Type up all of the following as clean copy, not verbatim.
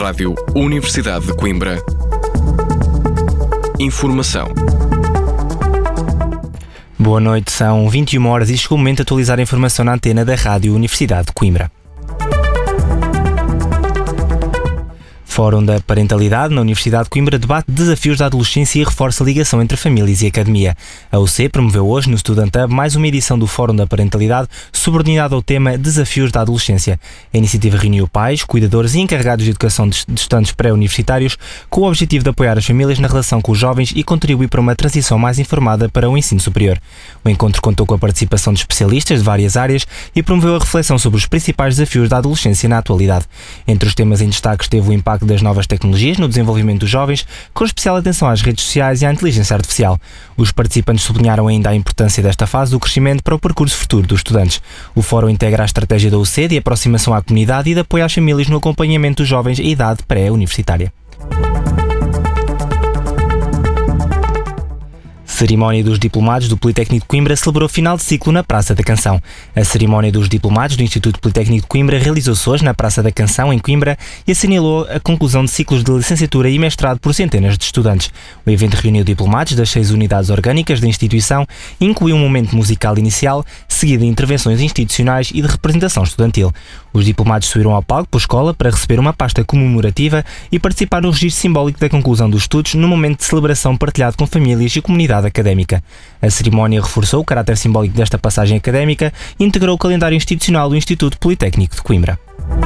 Rádio Universidade de Coimbra. Informação. Boa noite, são 21 horas e chegou o momento de atualizar a informação na antena da Rádio Universidade de Coimbra. Fórum da Parentalidade na Universidade de Coimbra debate desafios da adolescência e reforça a ligação entre famílias e academia. A UC promoveu hoje no Student Hub mais uma edição do Fórum da Parentalidade subordinado ao tema Desafios da Adolescência. A iniciativa reuniu pais, cuidadores e encarregados de educação de estudantes pré-universitários com o objetivo de apoiar as famílias na relação com os jovens e contribuir para uma transição mais informada para o ensino superior. O encontro contou com a participação de especialistas de várias áreas e promoveu a reflexão sobre os principais desafios da adolescência na atualidade. Entre os temas em destaque esteve o impacto das novas tecnologias no desenvolvimento dos jovens, com especial atenção às redes sociais e à inteligência artificial. Os participantes sublinharam ainda a importância desta fase do crescimento para o percurso futuro dos estudantes. O fórum integra a estratégia da UC de aproximação à comunidade e de apoio às famílias no acompanhamento dos jovens em idade pré-universitária. A cerimónia dos diplomados do Politécnico de Coimbra celebrou final de ciclo na Praça da Canção. A cerimónia dos diplomados do Instituto Politécnico de Coimbra realizou-se hoje na Praça da Canção, em Coimbra, e assinalou a conclusão de ciclos de licenciatura e mestrado por centenas de estudantes. O evento reuniu diplomados das 6 unidades orgânicas da instituição e incluiu um momento musical inicial, seguido de intervenções institucionais e de representação estudantil. Os diplomados subiram ao palco pela escola para receber uma pasta comemorativa e participar no registro simbólico da conclusão dos estudos num momento de celebração partilhado com famílias e comunidade académica. A cerimónia reforçou o caráter simbólico desta passagem académica e integrou o calendário institucional do Instituto Politécnico de Coimbra.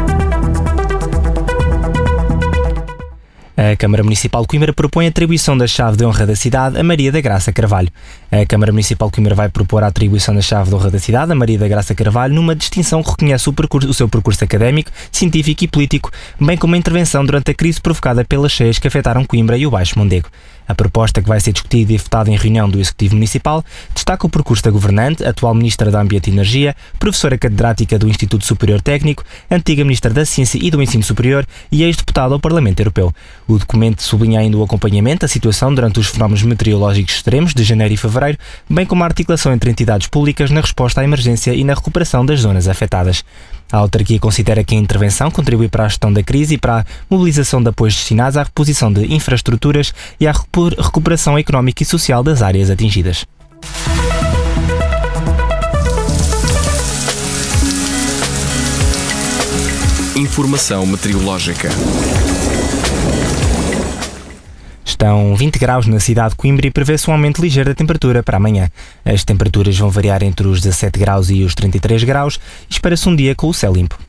A Câmara Municipal de Coimbra propõe a atribuição da chave de honra da cidade a Maria da Graça Carvalho. A Câmara Municipal de Coimbra vai propor a atribuição da chave de honra da cidade a Maria da Graça Carvalho numa distinção que reconhece o seu percurso académico, científico e político, bem como a intervenção durante a crise provocada pelas cheias que afetaram Coimbra e o Baixo Mondego. A proposta, que vai ser discutida e votada em reunião do Executivo Municipal, destaca o percurso da governante, atual Ministra da Ambiente e Energia, professora catedrática do Instituto Superior Técnico, antiga Ministra da Ciência e do Ensino Superior e ex-deputada ao Parlamento Europeu. O documento sublinha ainda o acompanhamento da situação durante os fenómenos meteorológicos extremos de janeiro e fevereiro, bem como a articulação entre entidades públicas na resposta à emergência e na recuperação das zonas afetadas. A autarquia considera que a intervenção contribui para a gestão da crise e para a mobilização de apoios destinados à reposição de infraestruturas e à recuperação económica e social das áreas atingidas. Informação meteorológica. Estão 20 graus na cidade de Coimbra e prevê-se um aumento ligeiro da temperatura para amanhã. As temperaturas vão variar entre os 17 graus e os 33 graus e espera-se um dia com o céu limpo.